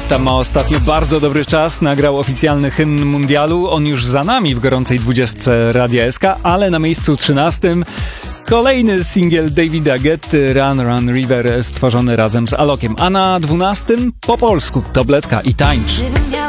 Guetta ma ostatnio bardzo dobry czas, nagrał oficjalny hymn mundialu. On już za nami w gorącej 20 Radia SK, ale na miejscu 13 kolejny singiel Davida Guetty, Run Run River, stworzony razem z Alokiem. A na 12 po polsku Tabletka i Tańcz. Gdybym miała